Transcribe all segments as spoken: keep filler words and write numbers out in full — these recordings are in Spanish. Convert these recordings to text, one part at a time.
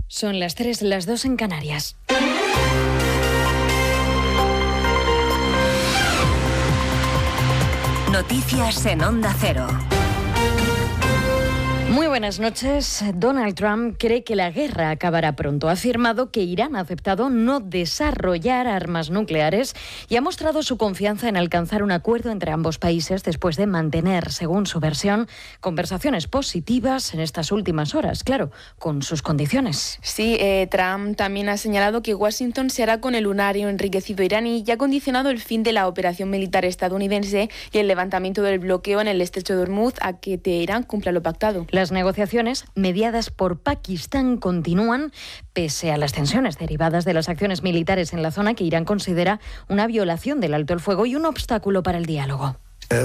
Son las tres, las dos en Canarias. Noticias en Onda Cero. Muy buenas noches. Donald Trump cree que la guerra acabará pronto. Ha afirmado que Irán ha aceptado no desarrollar armas nucleares y ha mostrado su confianza en alcanzar un acuerdo entre ambos países después de mantener, según su versión, conversaciones positivas en estas últimas horas, claro, con sus condiciones. Sí, eh, Trump también ha señalado que Washington se hará con el uranio enriquecido iraní y ha condicionado el fin de la operación militar estadounidense y el levantamiento del bloqueo en el estrecho de Hormuz a que Teherán cumpla lo pactado. Las negociaciones, mediadas por Pakistán, continúan pese a las tensiones derivadas de las acciones militares en la zona que Irán considera una violación del alto el fuego y un obstáculo para el diálogo.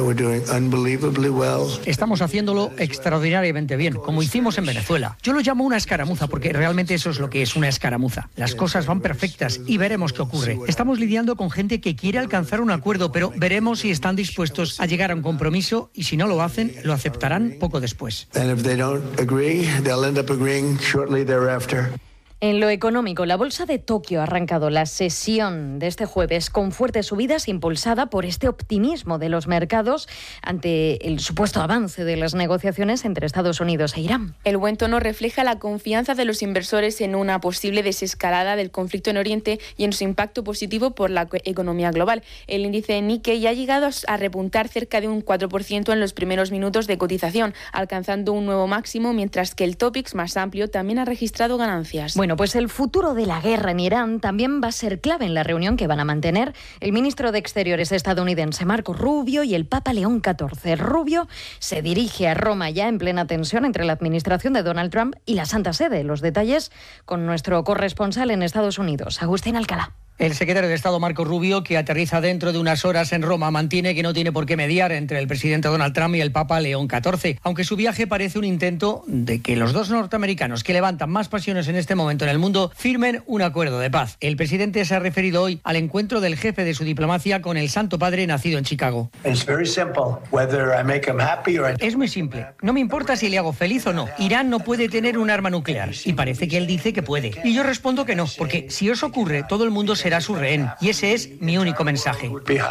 Estamos haciéndolo extraordinariamente bien, como hicimos en Venezuela. Yo lo llamo una escaramuza porque realmente eso es lo que es una escaramuza. Las cosas van perfectas y veremos qué ocurre. Estamos lidiando con gente que quiere alcanzar un acuerdo, pero veremos si están dispuestos a llegar a un compromiso y si no lo hacen, lo aceptarán poco después. En lo económico, la Bolsa de Tokio ha arrancado la sesión de este jueves con fuertes subidas impulsada por este optimismo de los mercados ante el supuesto avance de las negociaciones entre Estados Unidos e Irán. El buen tono refleja la confianza de los inversores en una posible desescalada del conflicto en Oriente y en su impacto positivo por la economía global. El índice Nikkei ha llegado a repuntar cerca de un cuatro por ciento en los primeros minutos de cotización, alcanzando un nuevo máximo, mientras que el Topix, más amplio, también ha registrado ganancias. Bueno, pues el futuro de la guerra en Irán también va a ser clave en la reunión que van a mantener el ministro de Exteriores estadounidense Marco Rubio y el Papa León catorce. Rubio se dirige a Roma ya en plena tensión entre la administración de Donald Trump y la Santa Sede. Los detalles con nuestro corresponsal en Estados Unidos, Agustín Alcalá. El secretario de Estado Marco Rubio, que aterriza dentro de unas horas en Roma, mantiene que no tiene por qué mediar entre el presidente Donald Trump y el Papa León catorce, aunque su viaje parece un intento de que los dos norteamericanos que levantan más pasiones en este momento en el mundo firmen un acuerdo de paz. El presidente se ha referido hoy al encuentro del jefe de su diplomacia con el Santo Padre nacido en Chicago. Es muy simple. No me importa si le hago feliz o no. Irán no puede tener un arma nuclear. Y parece que él dice que puede. Y yo respondo que no, porque si eso ocurre, todo el mundo será su rehén. Y ese es mi único mensaje.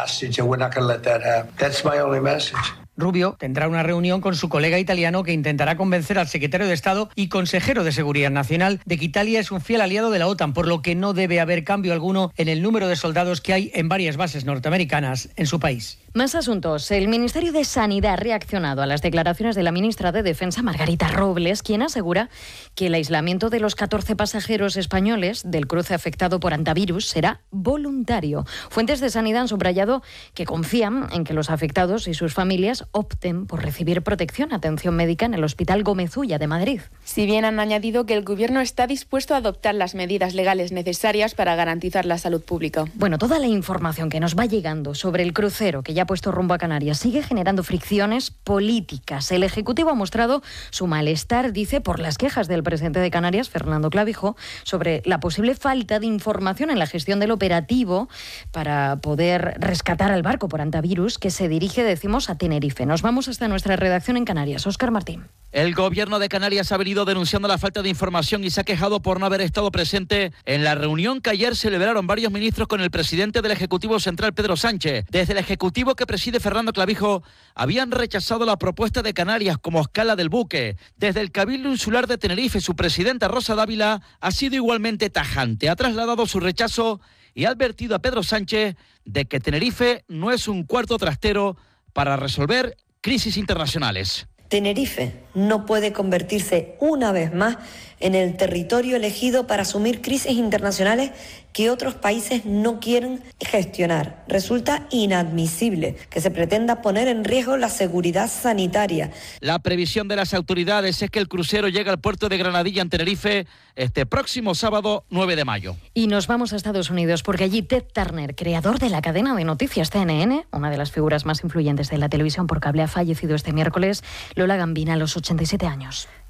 Rubio tendrá una reunión con su colega italiano que intentará convencer al secretario de Estado y consejero de Seguridad Nacional de que Italia es un fiel aliado de la OTAN, por lo que no debe haber cambio alguno en el número de soldados que hay en varias bases norteamericanas en su país. Más asuntos. El Ministerio de Sanidad ha reaccionado a las declaraciones de la ministra de Defensa, Margarita Robles, quien asegura que el aislamiento de los catorce pasajeros españoles del cruce afectado por hantavirus será voluntario. Fuentes de Sanidad han subrayado que confían en que los afectados y sus familias opten por recibir protección, atención médica en el Hospital Gómez Ulla de Madrid. Si bien han añadido que el Gobierno está dispuesto a adoptar las medidas legales necesarias para garantizar la salud pública. Bueno, toda la información que nos va llegando sobre el crucero que ya ha puesto rumbo a Canarias sigue generando fricciones políticas. El Ejecutivo ha mostrado su malestar, dice, por las quejas del presidente de Canarias, Fernando Clavijo, sobre la posible falta de información en la gestión del operativo para poder rescatar al barco por hantavirus que se dirige, decimos, a Tenerife. Nos vamos hasta nuestra redacción en Canarias. Óscar Martín. El Gobierno de Canarias ha venido denunciando la falta de información y se ha quejado por no haber estado presente en la reunión que ayer celebraron varios ministros con el presidente del Ejecutivo Central, Pedro Sánchez. Desde el Ejecutivo que preside Fernando Clavijo habían rechazado la propuesta de Canarias como escala del buque. Desde el Cabildo Insular de Tenerife, su presidenta Rosa Dávila ha sido igualmente tajante. Ha trasladado su rechazo y ha advertido a Pedro Sánchez de que Tenerife no es un cuarto trastero para resolver crisis internacionales. Tenerife no puede convertirse una vez más en el territorio elegido para asumir crisis internacionales que otros países no quieren gestionar. Resulta inadmisible que se pretenda poner en riesgo la seguridad sanitaria. La previsión de las autoridades es que el crucero llegue al puerto de Granadilla en Tenerife este próximo sábado nueve de mayo. Y nos vamos a Estados Unidos porque allí Ted Turner, creador de la cadena de noticias C N N, una de las figuras más influyentes de la televisión por cable, ha fallecido este miércoles. Lola Gambina, a los ochenta y siete años.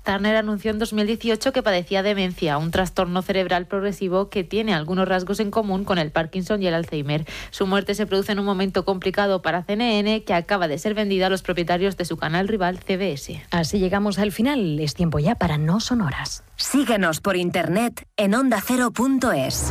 Turner anunció en dos mil dieciocho que padecía demencia, un trastorno cerebral progresivo que tiene algunos rasgos en común con el Parkinson y el Alzheimer. Su muerte se produce en un momento complicado para C N N, que acaba de ser vendida a los propietarios de su canal rival C B S. Así llegamos al final. Es tiempo ya para No Sonoras. Síguenos por internet en onda cero punto es.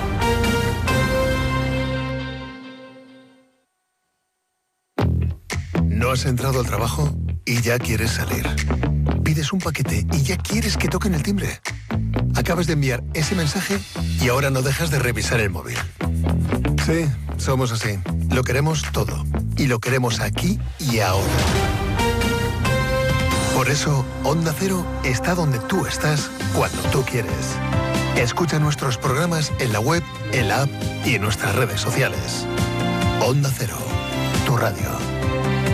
¿No has entrado al trabajo y ya quieres salir? Pides un paquete y ya quieres que toquen el timbre. Acabas de enviar ese mensaje y ahora no dejas de revisar el móvil. Sí, somos así. Lo queremos todo. Y lo queremos aquí y ahora. Por eso, Onda Cero está donde tú estás, cuando tú quieres. Escucha nuestros programas en la web, en la app y en nuestras redes sociales. Onda Cero, tu radio.